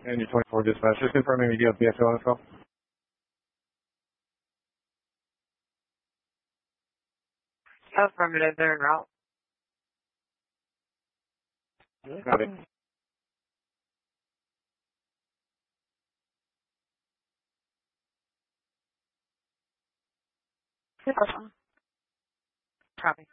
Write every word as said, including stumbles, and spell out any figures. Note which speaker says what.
Speaker 1: And your twenty-four dispatch, just confirming you do have B S O on this call.
Speaker 2: Affirmative, they're en route.
Speaker 1: Got it.
Speaker 2: Copy.